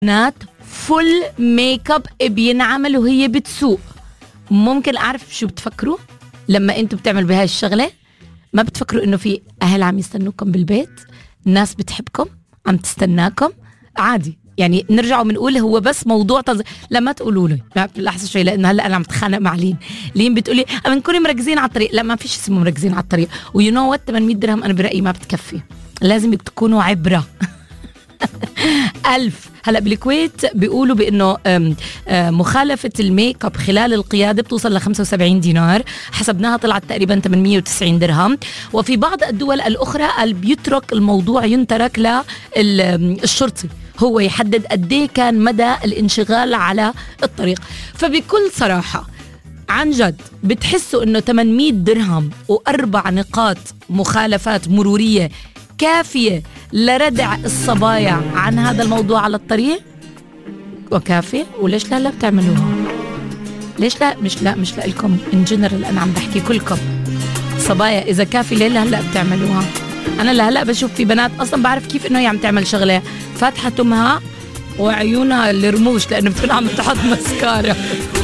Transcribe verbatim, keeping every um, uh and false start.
بنات فل ميك اب بينعمل وهي بتسوق. ممكن اعرف شو بتفكروا لما انتوا بتعملوا بهاي الشغله؟ ما بتفكروا انه في اهل عم يستنوكم بالبيت، ناس بتحبكم عم تستناكم؟ عادي يعني نرجع وبنقول هو بس موضوع تنظيم. لما تقولوا لي لحظه شوي، لانه هلا انا عم بتخانق مع لين. لين بتقولي بنكون مركزين على الطريق. لا، ما فيش اسمه مركزين على الطريق. ويو نو وات، ثمانمية درهم انا برايي ما بتكفي، لازم تكونوا عبره. ألف. هلا بالكويت بيقولوا بأنه مخالفة الميك اب خلال القيادة بتوصل ل خمسة وسبعين دينار، حسبناها طلعت تقريبا ثمانمية وتسعين درهم. وفي بعض الدول الأخرى بيترك الموضوع ينترك للشرطي، هو يحدد قديه كان مدى الانشغال على الطريق. فبكل صراحة عن جد بتحسوا انه ثمانمية درهم واربع نقاط مخالفات مرورية كافية لردع الصبايا عن هذا الموضوع على الطريق؟ وكافية؟ وليش لا لا بتعملوها؟ ليش لا؟ مش لا مش لكم ان جنرال، انا عم بحكي كلكم صبايا. اذا كافي ليه هلا بتعملوها؟ انا لهلا بشوف في بنات اصلا بعرف كيف انه هي عم تعمل شغله فاتحه تمها وعيونها الرموش لانه بتكون عم تحط مسكارة.